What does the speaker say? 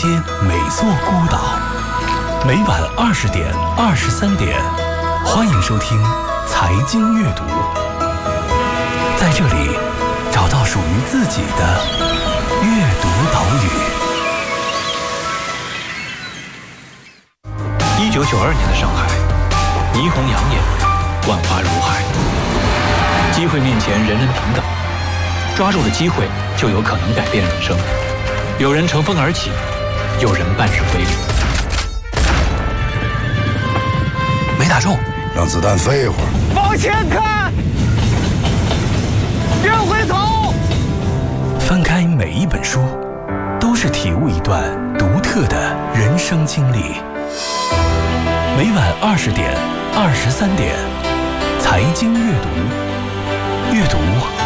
些每座孤岛。每晚20点、23点，欢迎收听财经阅读。在这里，找到属于自己的阅读岛屿。 1992年的上海，霓虹养眼，万花如海。机会面前，人人平等，抓住了机会，就有可能改变人生。有人乘风而起，有人半生微凉。 没打中， 让子弹飞一会儿。 往前看，别回头。 翻开每一本书，都是体悟一段独特的人生经历。每晚20点、23点，财经阅读，阅读